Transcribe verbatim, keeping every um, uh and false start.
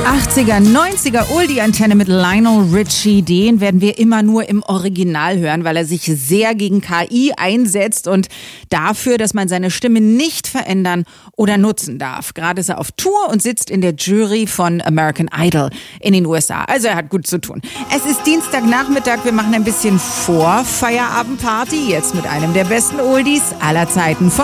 achtziger, neunziger Oldie-Antenne mit Lionel Richie. Den werden wir immer nur im Original hören, weil er sich sehr gegen K I einsetzt und dafür, dass man seine Stimme nicht verändern oder nutzen darf. Gerade ist er auf Tour und sitzt in der Jury von American Idol in den U S A. Also er hat gut zu tun. Es ist Dienstagnachmittag, wir machen ein bisschen Vorfeierabendparty, jetzt mit einem der besten Oldies aller Zeiten von